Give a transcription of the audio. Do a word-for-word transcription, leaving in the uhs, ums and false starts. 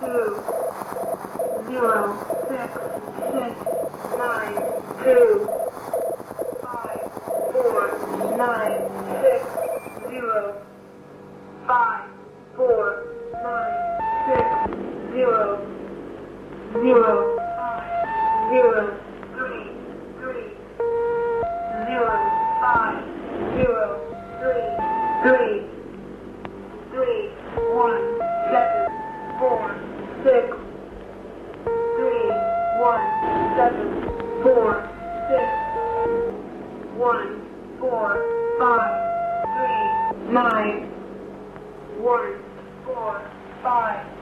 two, zero, six, six, nine, two, five, four, nine, six, zero, five, four, nine, six, zero, zero, five, zero, three, three, zero, five, zero, three, three, three, one, seven, four, six, three, one, seven, four, six, one, four, five, three, nine, one, four, five.